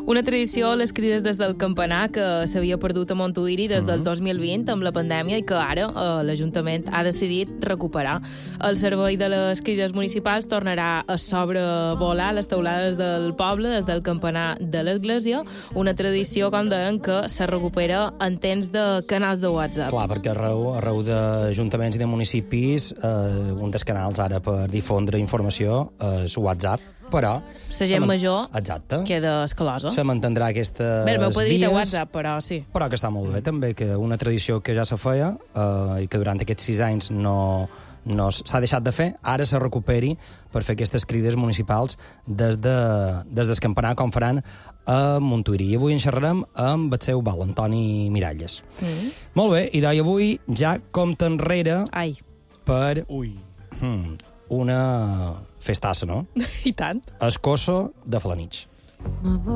Una tradició, les crides des del campanar, que s'havia perdut a Montuïri des del 2020 amb la pandèmia i que ara l'Ajuntament ha decidit recuperar. El servei de les crides municipals tornarà a sobrevolar les teulades del poble des del campanar de l'església, una tradició, com deien, que se recupera en temps de canals de WhatsApp. Clar, perquè arreu d'ajuntaments i de municipis un dels canals ara per difondre informació és WhatsApp, però... La gent major exacte. Queda escalosa. Se mantindrà aquestes bé, el meu padrí té vies, WhatsApp, però sí. Però que està molt bé, també, que una tradició que ja se feia i que durant aquests 6 anys no s'ha deixat de fer, ara se recuperi per fer aquestes crides municipals des del campanar, com faran a Montuïri. I avui en xerrarem amb el seu val, Antoni Miralles. Molt bé, i avui ja compta enrere per una festassa, no? I tant. Escosso de Felanitx.